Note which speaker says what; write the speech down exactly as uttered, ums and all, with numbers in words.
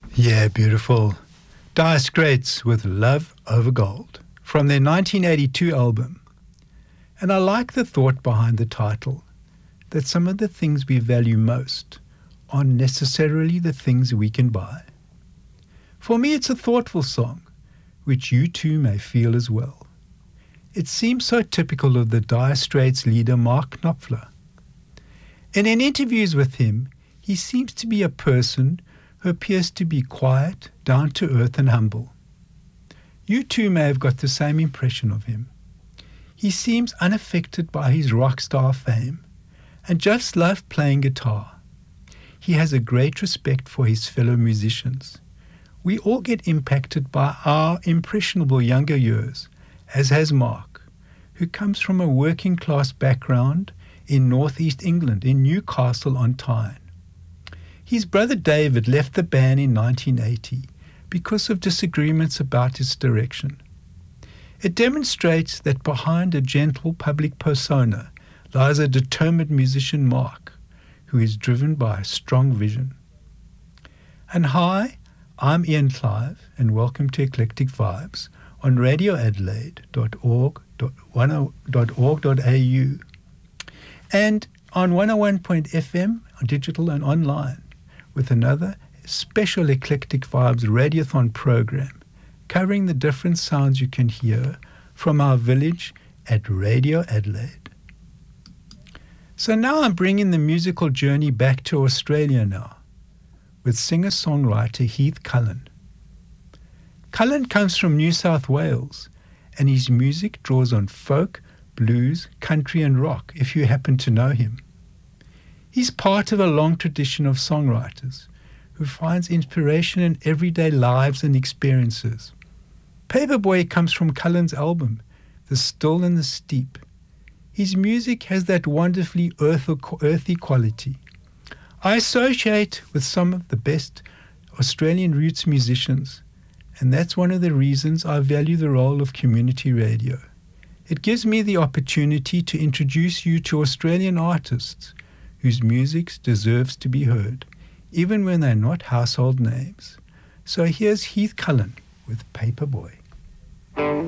Speaker 1: Yeah, beautiful. Dire Straits with Love Over Gold from their nineteen eighty-two album. And I like the thought behind the title, that some of the things we value most aren't necessarily the things we can buy. For me, it's a thoughtful song, which you too may feel as well. It seems so typical of the Dire Straits leader Mark Knopfler. And in interviews with him, he seems to be a person who appears to be quiet, down to earth and humble. You too may have got the same impression of him. He seems unaffected by his rock star fame and just loves playing guitar. He has a great respect for his fellow musicians. We all get impacted by our impressionable younger years, as has Mark, who comes from a working class background in northeast England, in Newcastle on Tyne. His brother David left the band in nineteen eighty because of disagreements about its direction. It demonstrates that behind a gentle public persona lies a determined musician, Mark, who is driven by a strong vision. And hi, I'm Ian Clive, and welcome to Eclectic Vibes on radio adelaide dot org dot a u and on one oh one point f m on digital and online, with another special Eclectic Vibes Radiothon program covering the different sounds you can hear from our village at Radio Adelaide. So now I'm bringing the musical journey back to Australia now, with singer-songwriter Heath Cullen. Cullen comes from New South Wales, and his music draws on folk, blues, country and rock, if you happen to know him. He's part of a long tradition of songwriters who finds inspiration in everyday lives and experiences. Paperboy comes from Cullen's album, The Still and the Steep. His music has that wonderfully earthy quality. I associate with some of the best Australian roots musicians, and that's one of the reasons I value the role of community radio. It gives me the opportunity to introduce you to Australian artists whose music deserves to be heard, even when they're not household names. So here's Heath Cullen with Paperboy.